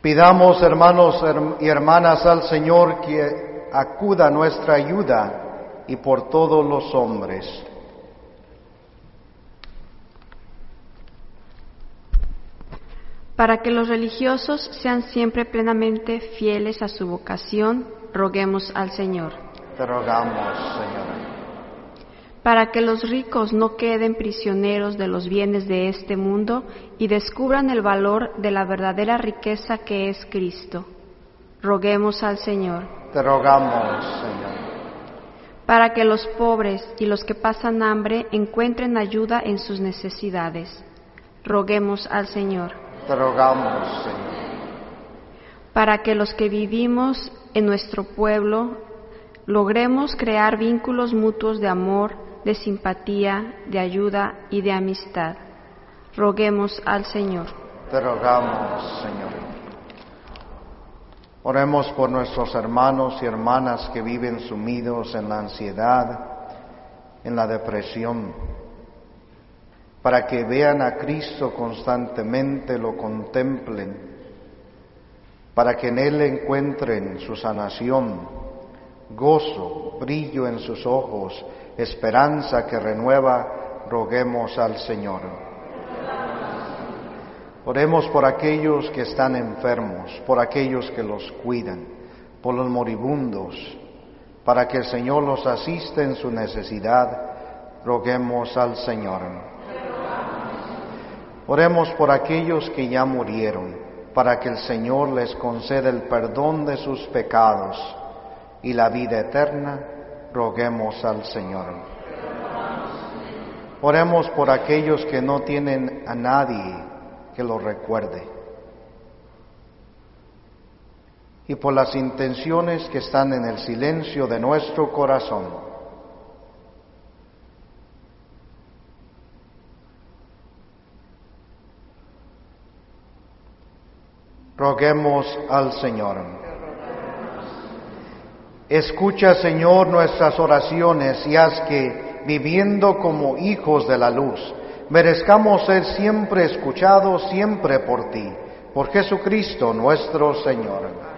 Pidamos, hermanos y hermanas, al Señor que acuda a nuestra ayuda y por todos los hombres. Para que los religiosos sean siempre plenamente fieles a su vocación, roguemos al Señor. Te rogamos, Señor. Para que los ricos no queden prisioneros de los bienes de este mundo y descubran el valor de la verdadera riqueza que es Cristo, roguemos al Señor. Te rogamos, Señor. Para que los pobres y los que pasan hambre encuentren ayuda en sus necesidades, roguemos al Señor. Te rogamos, Señor. Para que los que vivimos en nuestro pueblo logremos crear vínculos mutuos de amor, de simpatía, de ayuda y de amistad, roguemos al Señor. Te rogamos, Señor. Oremos por nuestros hermanos y hermanas que viven sumidos en la ansiedad, en la depresión, para que vean a Cristo constantemente, lo contemplen, para que en Él encuentren su sanación, gozo, brillo en sus ojos, esperanza que renueva, roguemos al Señor. Oremos por aquellos que están enfermos, por aquellos que los cuidan, por los moribundos, para que el Señor los asista en su necesidad, roguemos al Señor. Oremos por aquellos que ya murieron, para que el Señor les conceda el perdón de sus pecados y la vida eterna, roguemos al Señor. Oremos por aquellos que no tienen a nadie que los recuerde, y por las intenciones que están en el silencio de nuestro corazón. Roguemos al Señor. Escucha, Señor, nuestras oraciones y haz que, viviendo como hijos de la luz, merezcamos ser siempre escuchados, siempre por ti, por Jesucristo nuestro Señor.